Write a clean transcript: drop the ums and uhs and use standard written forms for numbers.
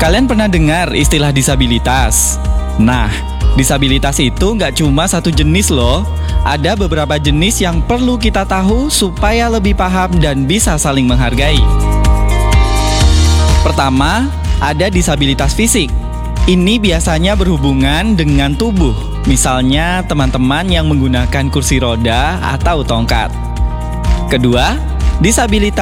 Kalian pernah dengar istilah disabilitas? Nah, disabilitas itu nggak cuma satu jenis loh. Ada beberapa jenis yang perlu kita tahu supaya lebih paham dan bisa saling menghargai. Pertama, ada disabilitas fisik. Ini biasanya berhubungan dengan tubuh. Misalnya teman-teman yang menggunakan kursi roda atau tongkat. Kedua, disabilitas